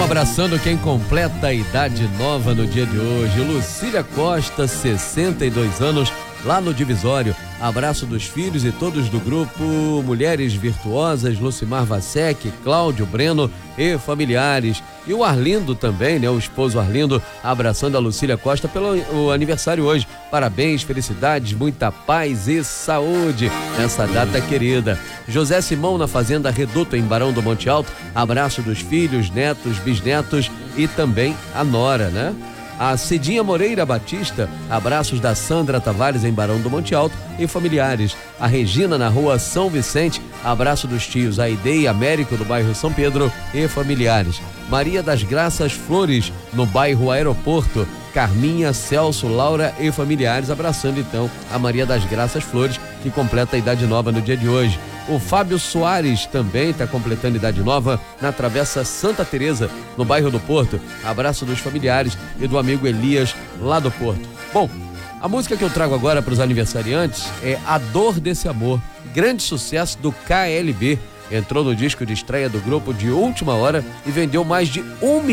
abraçando quem completa a idade nova no dia de hoje. Lucília Costa, 62 anos, lá no Divisório. Abraço dos filhos e todos do grupo Mulheres Virtuosas, Lucimar Vasek, Cláudio Breno e familiares. E o Arlindo também, né? O esposo Arlindo, abraçando a Lucília Costa pelo aniversário hoje. Parabéns, felicidades, muita paz e saúde nessa data querida. José Simão na Fazenda Reduto, em Barão do Monte Alto. Abraço dos filhos, netos, bisnetos e também a nora, né? A Cidinha Moreira Batista, abraços da Sandra Tavares em Barão do Monte Alto e familiares. A Regina na Rua São Vicente, abraço dos tios Aide e Américo do bairro São Pedro e familiares. Maria das Graças Flores no bairro Aeroporto. Carminha, Celso, Laura e familiares, abraçando então a Maria das Graças Flores, que completa a idade nova no dia de hoje. O Fábio Soares também está completando idade nova na Travessa Santa Teresa, no bairro do Porto. Abraço dos familiares e do amigo Elias, lá do Porto. Bom, a música que eu trago agora para os aniversariantes é A Dor Desse Amor, grande sucesso do KLB. Entrou no disco de estreia do grupo de última hora e vendeu mais de 1 milhão